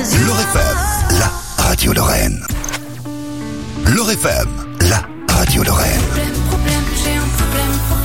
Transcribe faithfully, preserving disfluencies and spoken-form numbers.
L'Or F M, la radio Lorraine. L'Or F M, la radio Lorraine. Problème, problème, j'ai un problème, problème.